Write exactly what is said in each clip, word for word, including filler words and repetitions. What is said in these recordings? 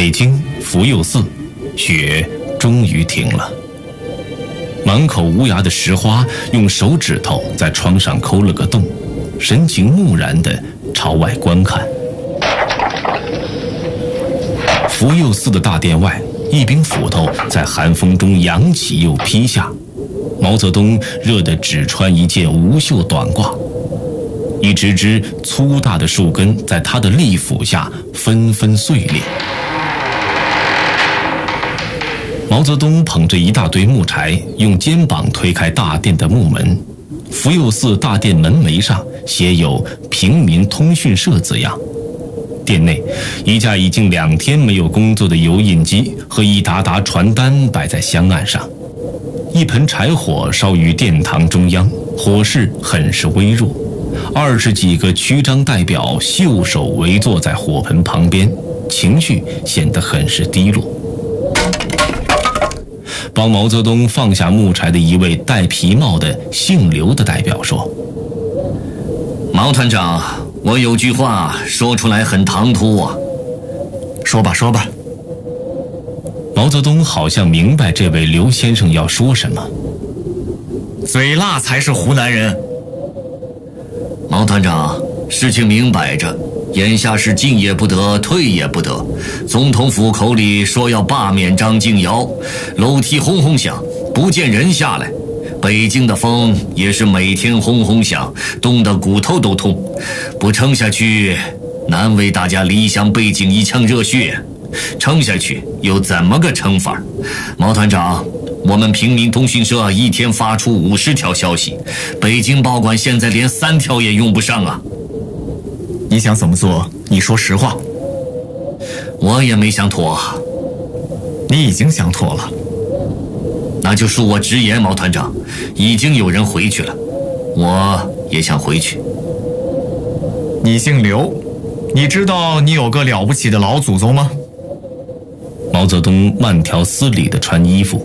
北京福佑寺，雪终于停了。满口无牙的石花用手指头在窗上抠了个洞，神情木然地朝外观看。福佑寺的大殿外，一柄斧头在寒风中扬起又劈下，毛泽东热得只穿一件无袖短褂，一只只粗大的树根在他的利斧下纷纷碎裂。毛泽东捧着一大堆木柴，用肩膀推开大殿的木门。福佑寺大殿门楣上写有“平民通讯社”字样。殿内，一架已经两天没有工作的油印机和一沓沓传单摆在香案上。一盆柴火烧于殿堂中央，火势很是微弱。二十几个区章代表袖手围坐在火盆旁边，情绪显得很是低落。帮毛泽东放下木柴的一位戴皮帽的姓刘的代表说：“ 毛团长，我有句话说出来很唐突啊。”“ 说吧说吧。” 毛泽东好像明白这位刘先生要说什么。 “嘴辣才是湖南人。”“ 毛团长，事情明摆着，眼下是进也不得，退也不得。总统府口里说要罢免张敬尧，楼梯轰轰响，不见人下来。北京的风也是每天轰轰响，冻得骨头都痛。不撑下去，难为大家理想背井一腔热血；撑下去，又怎么个撑法？毛团长，我们平民通讯社一天发出五十条消息，北京报馆现在连三条也用不上啊。 你想怎么做？你说实话。”“ 我也没想妥。”“ 你已经想妥了。”“ 那就恕我直言，毛团长，已经有人回去了，我也想回去。”“ 你姓刘，你知道你有个了不起的老祖宗吗？” 毛泽东慢条斯理地穿衣服。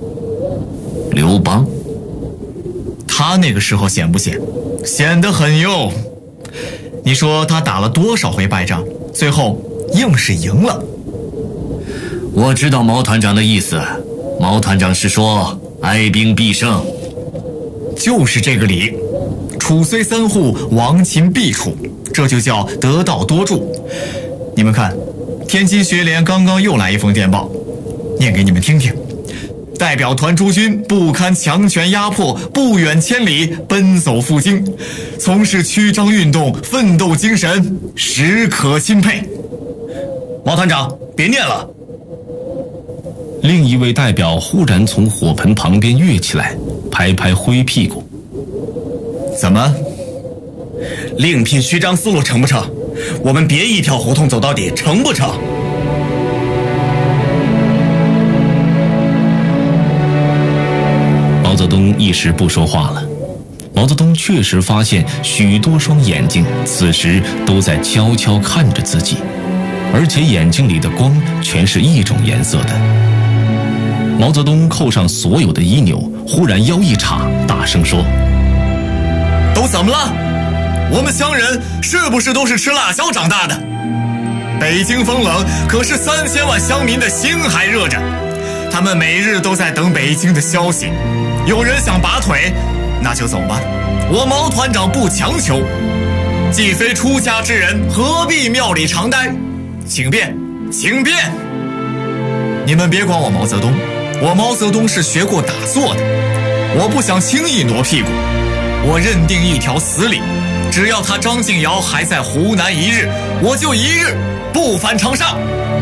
“刘邦。”“ 他那个时候显不显？显得很哟。你说他打了多少回败仗，最后硬是赢了。”“ 我知道毛团长的意思，毛团长是说哀兵必胜。”“ 就是这个理。楚虽三户，亡秦必楚，这就叫得道多助。你们看，天津学联刚刚又来一封电报，念给你们听听。代表团诸军不堪强权压迫，不远千里奔走赴京，从事曲章运动，奋斗精神实可钦佩。”“毛团长，别念了。” 另一位代表忽然从火盆旁边跃起来，拍拍灰屁股。 “怎么？另聘虚张思路成不成？我们别一条胡同走到底，成不成？” 毛泽东一时不说话了。毛泽东确实发现许多双眼睛此时都在悄悄看着自己，而且眼睛里的光全是一种颜色的。毛泽东扣上所有的衣纽，忽然腰一叉，大声说：“ 都怎么了？我们乡人是不是都是吃辣椒长大的？北京风冷，可是三千万乡民的心还热着，他们每日都在等北京的消息。有人想拔腿，那就走吧，我毛团长不强求。既非出家之人，何必庙里常待？请便，请便。你们别管我毛泽东，我毛泽东是学过打坐的，我不想轻易挪屁股。我认定一条死理，只要他张敬尧还在湖南一日，我就一日不返长沙。”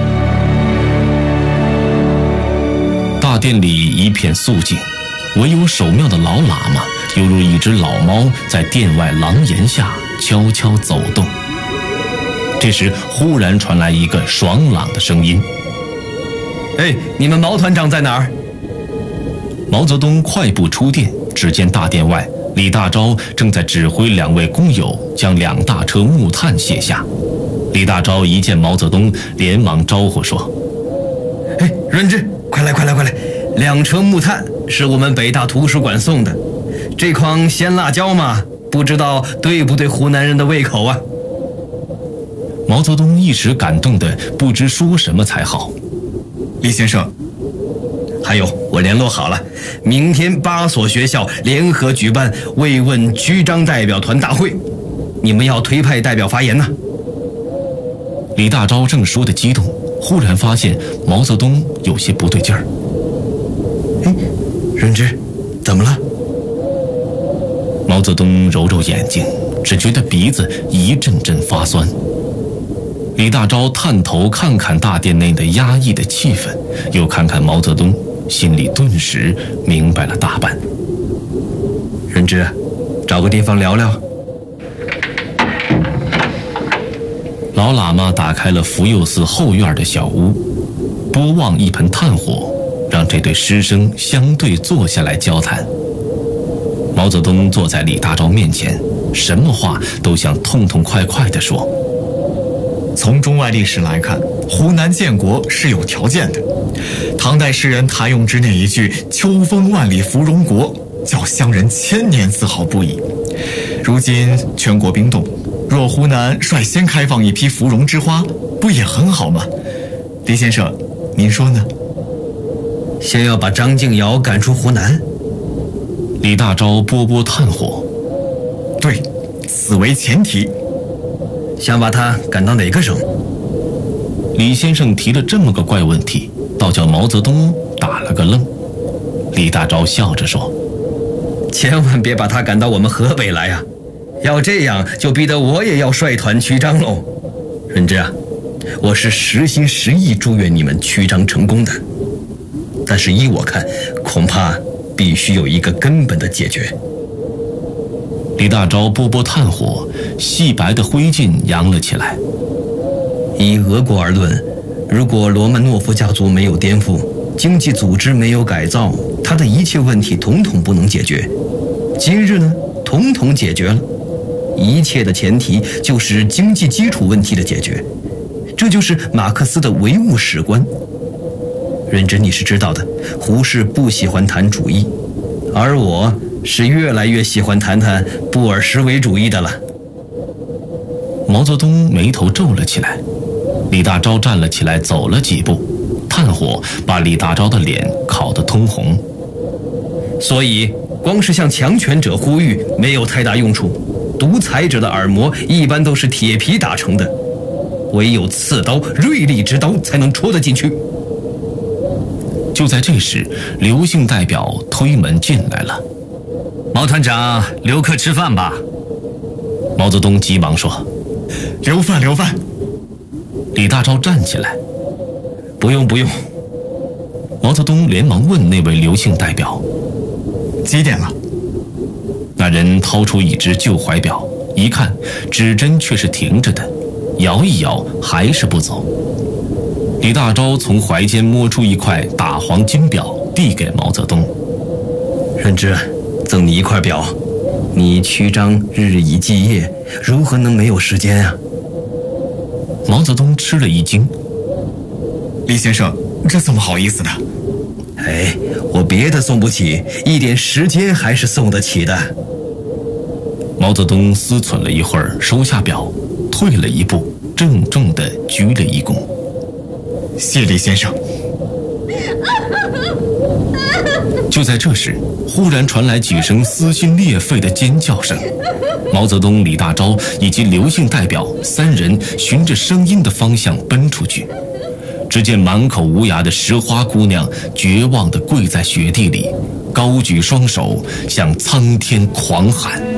大殿里一片肃静，唯有守庙的老喇嘛犹如一只老猫在殿外廊檐下悄悄走动。这时忽然传来一个爽朗的声音：“ 哎，你们毛团长在哪儿？” 毛泽东快步出殿，只见大殿外李大钊正在指挥两位工友将两大车木炭卸下。李大钊一见毛泽东，连忙招呼说：“ 哎，润之，快来快来快来！两车木炭是我们北大图书馆送的，这筐鲜辣椒嘛，不知道对不对湖南人的胃口啊？” 毛泽东一时感动的不知说什么才好。 李先生， 还有，我联络好了，明天八所学校联合举办慰问区章代表团大会，你们要推派代表发言呢。 李大钊正说的激动，忽然发现毛泽东有些不对劲儿。 哎，润之，怎么了？ 毛泽东揉揉眼睛，只觉得鼻子一阵阵发酸。李大钊探头看看大殿内的压抑的气氛，又看看毛泽东，心里顿时明白了大半。 润之，找个地方聊聊。 老喇嘛打开了福佑寺后院的小屋，拨望一盆炭火，让这对师生相对坐下来交谈。毛泽东坐在李大钊面前，什么话都想痛痛快快地说。 从中外历史来看，湖南建国是有条件的。唐代诗人谭咏之那一句“秋风万里芙蓉国”，叫乡人千年自豪不已。如今全国冰冻，若湖南率先开放一批芙蓉之花，不也很好吗？李先生，您说呢？ 先要把张敬尧赶出湖南？ 李大钊拨拨炭火。 对，此为前提。 想把他赶到哪个省？ 李先生提了这么个怪问题，倒叫毛泽东打了个愣。李大钊笑着说：“ 千万别把他赶到我们河北来啊！要这样，就逼得我也要率团驱张喽。润之啊，我是实心实意祝愿你们驱张成功的。但是依我看，恐怕必须有一个根本的解决。” 李大钊拨拨炭火，细白的灰烬扬了起来。 以俄国而论，如果罗曼诺夫家族没有颠覆，经济组织没有改造，他的一切问题统统不能解决。今日呢，统统解决了。一切的前提就是经济基础问题的解决，这就是马克思的唯物史观。润之，你是知道的，胡适不喜欢谈主义，而我是越来越喜欢谈谈布尔什维主义的了。 毛泽东眉头皱了起来。李大钊站了起来，走了几步，炭火把李大钊的脸烤得通红。 所以光是向强权者呼吁没有太大用处，独裁者的耳膜一般都是铁皮打成的，唯有刺刀，锐利之刀才能戳得进去。 就在这时，刘姓代表推门进来了。 毛团长，留客吃饭吧。 毛泽东急忙说：“ 留饭留饭。” 李大钊站起来：“ 不用不用。” 毛泽东连忙问那位刘姓代表：“ 几点了？” 那人掏出一只旧怀表，一看指针却是停着的，摇一摇还是不走。李大钊从怀间摸出一块大黄金表，递给毛泽东：“ 润之，赠你一块表，你曲张日以继夜，如何能没有时间啊？” 毛泽东吃了一惊：“ 李先生，这怎么好意思的？”“ 哎，我别的送不起，一点时间还是送得起的。” 毛泽东思忖了一会儿，收下表，退了一步，郑重地鞠了一躬：“ 谢李先生。” 就在这时，忽然传来几声撕心裂肺的尖叫声。毛泽东、李大钊以及刘姓代表三人循着声音的方向奔出去。只见满口无牙的石花姑娘绝望地跪在雪地里，高举双手向苍天狂喊。